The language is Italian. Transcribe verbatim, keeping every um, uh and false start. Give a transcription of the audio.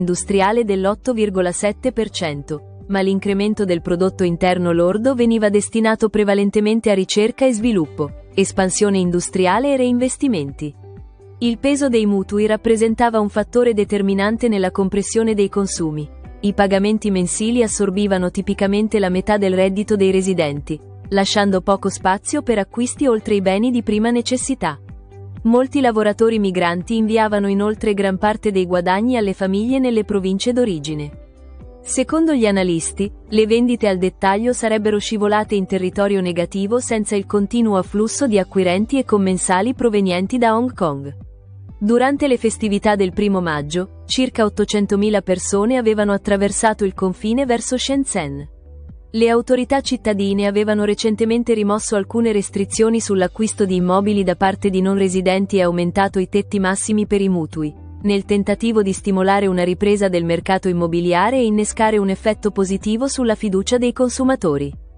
industriale dell'otto virgola sette per cento, ma l'incremento del prodotto interno lordo veniva destinato prevalentemente a ricerca e sviluppo, espansione industriale e reinvestimenti. Il peso dei mutui rappresentava un fattore determinante nella compressione dei consumi. I pagamenti mensili assorbivano tipicamente la metà del reddito dei residenti, lasciando poco spazio per acquisti oltre i beni di prima necessità. Molti lavoratori migranti inviavano inoltre gran parte dei guadagni alle famiglie nelle province d'origine. Secondo gli analisti, le vendite al dettaglio sarebbero scivolate in territorio negativo senza il continuo afflusso di acquirenti e commensali provenienti da Hong Kong. Durante le festività del primo maggio, circa ottocentomila persone avevano attraversato il confine verso Shenzhen. Le autorità cittadine avevano recentemente rimosso alcune restrizioni sull'acquisto di immobili da parte di non residenti e aumentato i tetti massimi per i mutui, nel tentativo di stimolare una ripresa del mercato immobiliare e innescare un effetto positivo sulla fiducia dei consumatori.